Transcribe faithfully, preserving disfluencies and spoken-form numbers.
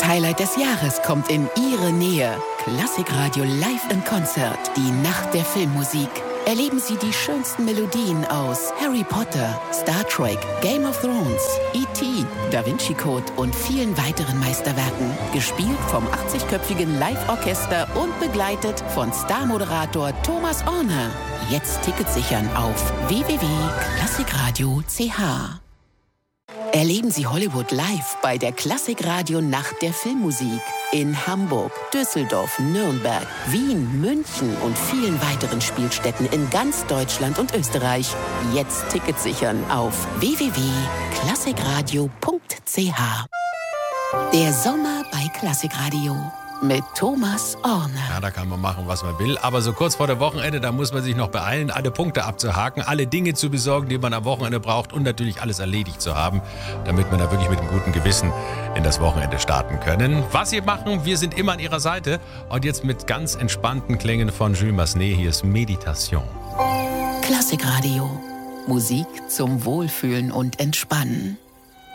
Musikhighlight des Jahres kommt in Ihre Nähe. Klassikradio Live in Konzert, die Nacht der Filmmusik. Erleben Sie die schönsten Melodien aus Harry Potter, Star Trek, Game of Thrones, E T, Da Vinci Code und vielen weiteren Meisterwerken. Gespielt vom achtzigköpfigen Live-Orchester und begleitet von Starmoderator Thomas Orner. Jetzt Tickets sichern auf w w w punkt klassikradio punkt c h. Erleben Sie Hollywood live bei der Klassikradio Nacht der Filmmusik. In Hamburg, Düsseldorf, Nürnberg, Wien, München und vielen weiteren Spielstätten in ganz Deutschland und Österreich. Jetzt Tickets sichern auf w w w punkt klassikradio punkt c h. Der Sommer bei Klassikradio mit Thomas Orner. Ja, da kann man machen, was man will. Aber so kurz vor der Wochenende, da muss man sich noch beeilen, alle Punkte abzuhaken, alle Dinge zu besorgen, die man am Wochenende braucht und natürlich alles erledigt zu haben, damit wir da wirklich mit einem guten Gewissen in das Wochenende starten können. Was Sie machen, wir sind immer an Ihrer Seite. Und jetzt mit ganz entspannten Klängen von Jules Massenet, hier ist Meditation. Klassikradio. Musik zum Wohlfühlen und Entspannen.